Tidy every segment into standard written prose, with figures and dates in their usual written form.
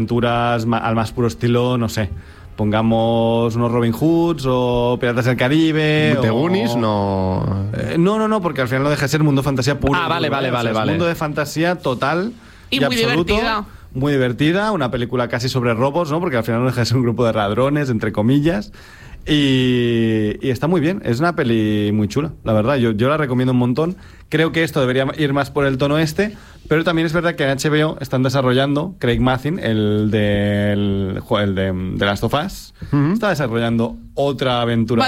Aventuras al más puro estilo, no sé, pongamos unos Robin Hoods o Piratas del Caribe. ¿De Goonies? No. No, porque al final no deja de ser mundo fantasía puro. Vale. Es mundo de fantasía total y muy absoluto. divertida. Muy divertida, una película casi sobre robos, ¿no? Porque al final no deja de ser un grupo de ladrones, entre comillas. Y está muy bien, es una peli muy chula, la verdad, yo la recomiendo un montón. Creo que esto debería ir más por el tono pero también es verdad que en HBO están desarrollando, Craig Mazin, el de The Last of Us, está desarrollando otra aventura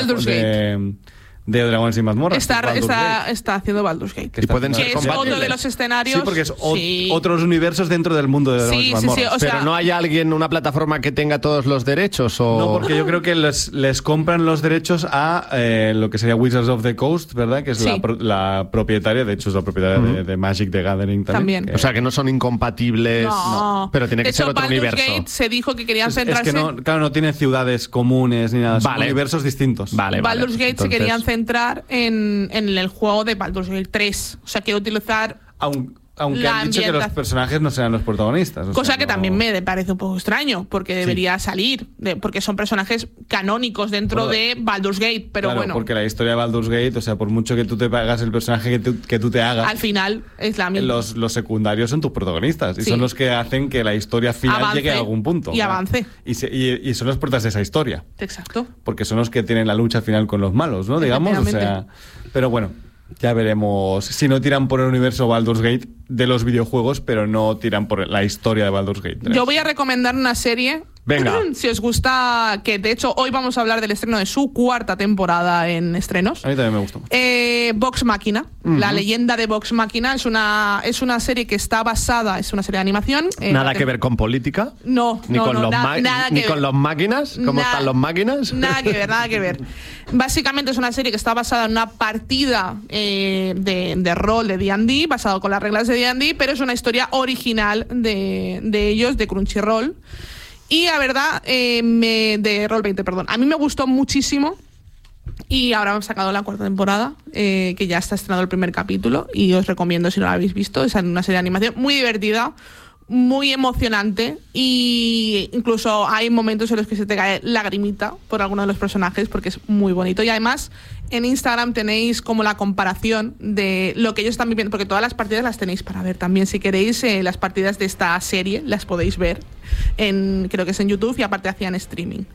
de Dragones y Mazmorras. Está haciendo Baldur's Gate. Y pueden ser que es otro de los escenarios. Sí, porque es otros universos dentro del mundo de Dragones y Mazmorras. Sí, pero no hay una plataforma que tenga todos los derechos o... No, porque yo creo que les compran los derechos a lo que sería Wizards of the Coast, ¿verdad? Que es la propietaria, de hecho es la propietaria de Magic the Gathering también. O sea, que no son incompatibles. No. Pero tiene que ser otro Baldur's universo. Gate se dijo que querían centrarse... Es que no tienen ciudades comunes ni nada, son universos distintos. Baldur's Gate se querían centrar en el juego de Baldur's Gate 3. O sea, quiero utilizar... Aunque han dicho que los personajes no serán los protagonistas. Cosa que también me parece un poco extraño, porque debería salir, porque son personajes canónicos dentro de Baldur's Gate, pero claro, bueno. Porque la historia de Baldur's Gate, o sea, por mucho que tú te hagas el personaje que tú te hagas, al final es la misma. Los secundarios son tus protagonistas y son los que hacen que la historia final llegue a algún punto. Y avance. Y son los protas de esa historia. Exacto. Porque son los que tienen la lucha final con los malos, ¿no? Digamos, o sea... Pero bueno... Ya veremos si no tiran por el universo Baldur's Gate de los videojuegos, pero no tiran por la historia de Baldur's Gate 3. Yo voy a recomendar una serie. Venga. Si os gusta, que de hecho hoy vamos a hablar del estreno de su 4ª temporada en estrenos. A mí también me gustó mucho. Vox Machina, la leyenda de Vox Machina, es una serie que está basada, es una serie de animación. Nada que ver con política. No, ni con los máquinas. ¿Cómo están los máquinas? Nada que ver. Básicamente es una serie que está basada en una partida de rol de D&D, basado con las reglas de D&D, pero es una historia original de ellos, de Crunchyroll. Y la verdad, de Roll20, perdón. A mí me gustó muchísimo. Y ahora han sacado la 4ª temporada, que ya está estrenado el primer capítulo. Y os recomiendo, si no la habéis visto, es una serie de animación muy divertida, muy emocionante. Y incluso hay momentos en los que se te cae lagrimita por alguno de los personajes, porque es muy bonito. Y además, en Instagram tenéis como la comparación de lo que ellos están viviendo, porque todas las partidas las tenéis para ver también. Si queréis, las partidas de esta serie las podéis ver creo que es en YouTube, y aparte hacían streaming.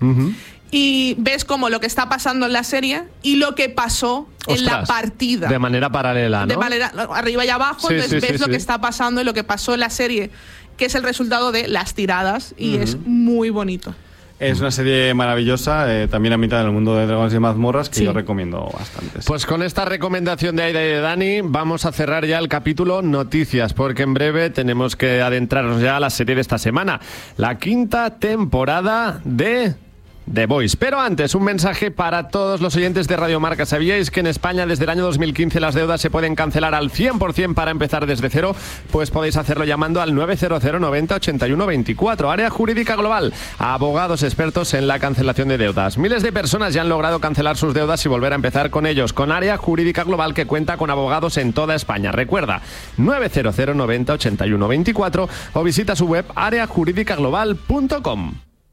Y ves como lo que está pasando en la serie y lo que pasó en la partida. De manera paralela, ¿no? De manera arriba y abajo, entonces ves lo que está pasando y lo que pasó en la serie, que es el resultado de las tiradas, y es muy bonito. Es una serie maravillosa, también ambientada en el mundo de Dragones y Mazmorras, que yo recomiendo bastante. Pues con esta recomendación de Aida y de Dani vamos a cerrar ya el capítulo Noticias, porque en breve tenemos que adentrarnos ya a la serie de esta semana, la 5ª temporada de The Voice. Pero antes, un mensaje para todos los oyentes de Radio Marca. ¿Sabíais que en España desde el año 2015 las deudas se pueden cancelar al 100% para empezar desde cero? Pues podéis hacerlo llamando al 900 90 81 24. Área Jurídica Global, abogados expertos en la cancelación de deudas. Miles de personas ya han logrado cancelar sus deudas y volver a empezar con ellos, con Área Jurídica Global, que cuenta con abogados en toda España. Recuerda, 900 90 81 24 o visita su web areajuridicaglobal.com.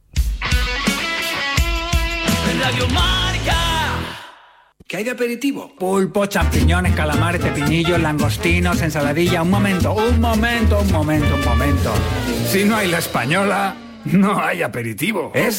Radio Marca. ¿Qué hay de aperitivo? Pulpo, champiñones, calamares, pepinillos, langostinos, ensaladilla. Un momento. Si no hay la española, no hay aperitivo. Es